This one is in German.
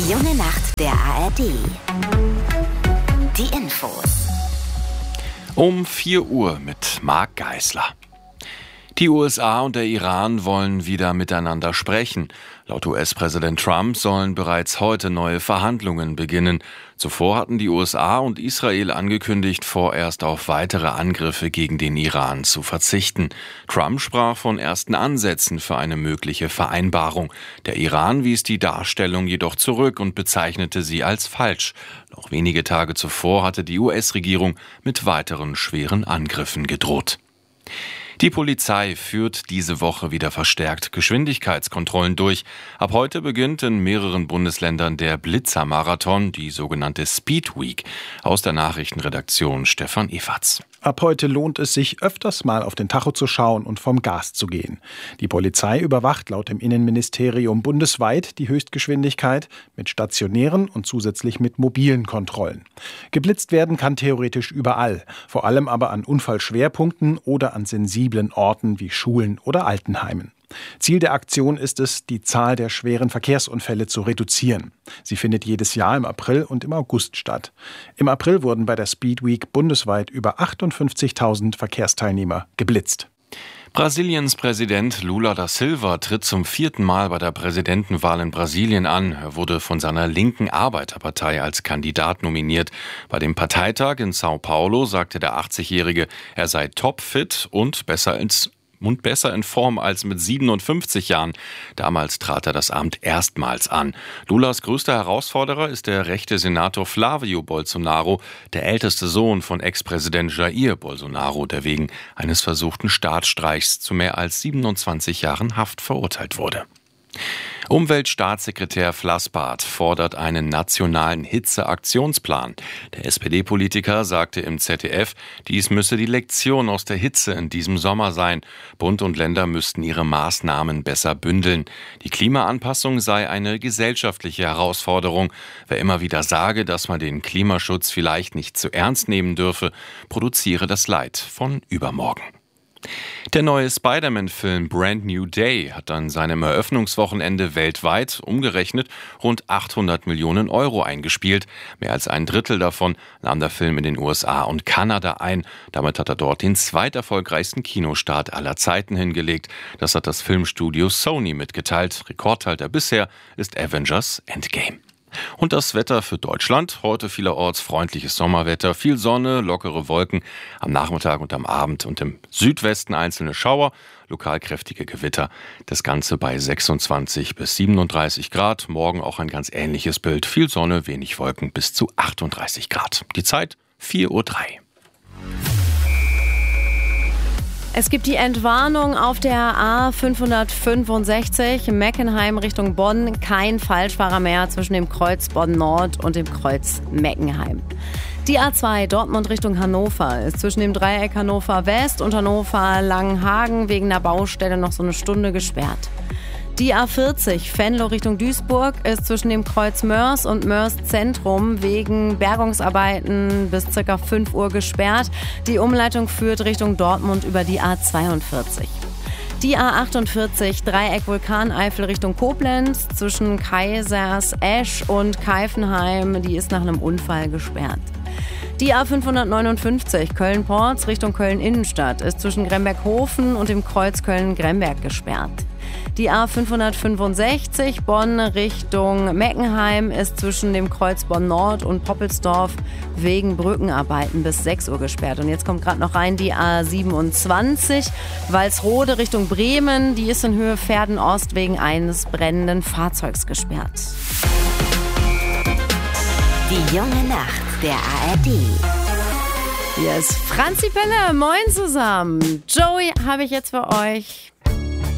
Die junge Nacht der ARD. Die Infos. Um 4 Uhr mit Marc Geisler. Die USA und der Iran wollen wieder miteinander sprechen. Laut US-Präsident Trump sollen bereits heute neue Verhandlungen beginnen. Zuvor hatten die USA und Israel angekündigt, vorerst auf weitere Angriffe gegen den Iran zu verzichten. Trump sprach von ersten Ansätzen für eine mögliche Vereinbarung. Der Iran wies die Darstellung jedoch zurück und bezeichnete sie als falsch. Noch wenige Tage zuvor hatte die US-Regierung mit weiteren schweren Angriffen gedroht. Die Polizei führt diese Woche wieder verstärkt Geschwindigkeitskontrollen durch. Ab heute beginnt in mehreren Bundesländern der Blitzermarathon, die sogenannte Speed Week. Aus der Nachrichtenredaktion Stefan Everts. Ab heute lohnt es sich, öfters mal auf den Tacho zu schauen und vom Gas zu gehen. Die Polizei überwacht laut dem Innenministerium bundesweit die Höchstgeschwindigkeit mit stationären und zusätzlich mit mobilen Kontrollen. Geblitzt werden kann theoretisch überall, vor allem aber an Unfallschwerpunkten oder an sensiblen Orten wie Schulen oder Altenheimen. Ziel der Aktion ist es, die Zahl der schweren Verkehrsunfälle zu reduzieren. Sie findet jedes Jahr im April und im August statt. Im April wurden bei der Speed Week bundesweit über 58.000 Verkehrsteilnehmer geblitzt. Brasiliens Präsident Lula da Silva tritt zum 4. Mal bei der Präsidentenwahl in Brasilien an. Er wurde von seiner linken Arbeiterpartei als Kandidat nominiert. Bei dem Parteitag in São Paulo sagte der 80-Jährige, er sei topfit und besser in Form als mit 57 Jahren. Damals trat er das Amt erstmals an. Lulas größter Herausforderer ist der rechte Senator Flávio Bolsonaro, der älteste Sohn von Ex-Präsident Jair Bolsonaro, der wegen eines versuchten Staatsstreichs zu mehr als 27 Jahren Haft verurteilt wurde. Umweltstaatssekretär Flassbart fordert einen nationalen Hitzeaktionsplan. Der SPD-Politiker sagte im ZDF, dies müsse die Lektion aus der Hitze in diesem Sommer sein. Bund und Länder müssten ihre Maßnahmen besser bündeln. Die Klimaanpassung sei eine gesellschaftliche Herausforderung. Wer immer wieder sage, dass man den Klimaschutz vielleicht nicht zu ernst nehmen dürfe, produziere das Leid von übermorgen. Der neue Spider-Man-Film Brand New Day hat an seinem Eröffnungswochenende weltweit umgerechnet rund 800 Millionen Euro eingespielt. Mehr als ein Drittel davon nahm der Film in den USA und Kanada ein. Damit hat er dort den zweiterfolgreichsten Kinostart aller Zeiten hingelegt. Das hat das Filmstudio Sony mitgeteilt. Rekordhalter bisher ist Avengers Endgame. Und das Wetter für Deutschland. Heute vielerorts freundliches Sommerwetter, viel Sonne, lockere Wolken. Am Nachmittag und am Abend und im Südwesten einzelne Schauer, lokal kräftige Gewitter. Das Ganze bei 26 bis 37 Grad. Morgen auch ein ganz ähnliches Bild. Viel Sonne, wenig Wolken bis zu 38 Grad. Die Zeit 4:03 Uhr. Es gibt die Entwarnung auf der A565 Meckenheim Richtung Bonn. Kein Falschfahrer mehr zwischen dem Kreuz Bonn Nord und dem Kreuz Meckenheim. Die A2 Dortmund Richtung Hannover ist zwischen dem Dreieck Hannover West und Hannover Langenhagen wegen der Baustelle noch so eine Stunde gesperrt. Die A40 Venlo Richtung Duisburg ist zwischen dem Kreuz Mörs und Mörs Zentrum wegen Bergungsarbeiten bis ca. 5 Uhr gesperrt. Die Umleitung führt Richtung Dortmund über die A42. Die A48 Dreieck Vulkaneifel Richtung Koblenz zwischen Kaisersesch und Keifenheim, die ist nach einem Unfall gesperrt. Die A559 Köln-Porz Richtung Köln-Innenstadt ist zwischen Gremberghofen und dem Kreuz Köln-Gremberg gesperrt. Die A565 Bonn Richtung Meckenheim ist zwischen dem Kreuz Bonn Nord und Poppelsdorf wegen Brückenarbeiten bis 6 Uhr gesperrt. Und jetzt kommt gerade noch rein die A27 Walsrode Richtung Bremen. Die ist in Höhe Pferden-Ost wegen eines brennenden Fahrzeugs gesperrt. Die junge Nacht der ARD. Hier ist Franzi Pelle. Moin zusammen. Joey habe ich jetzt für euch.